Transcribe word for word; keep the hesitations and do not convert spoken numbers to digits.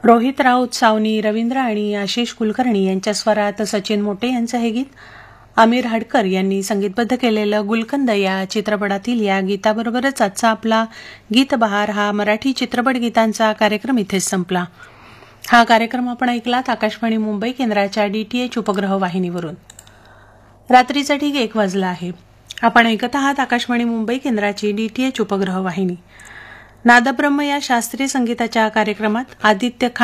रोहित राऊत, सावनी, रवींद्र आणि आशिष कुलकर्णी यांच्या स्वरात सचिन मोटे यांचं हे गीत आमिर हडकर यांनी संगीतबद्ध केलेलं गुलकंद या चित्रपटातील या गीताबरोबरच आजचा आपला गीत बहार हा मराठी चित्रपट गीतांचा कार्यक्रम इथेच संपला. हा कार्यक्रम आपण ऐकलात आकाशवाणी मुंबई केंद्राच्या डीटीएच उपग्रह वाहिनीवरून. रात्रीचा ठीक एक वाजला आहे. आपण ऐकत आहात आकाशवाणी मुंबई केंद्राची डीटीएच उपग्रह वाहिनी. नादब्रह्म या शास्त्रीय संगीताच्या कार्यक्रमात आदित्य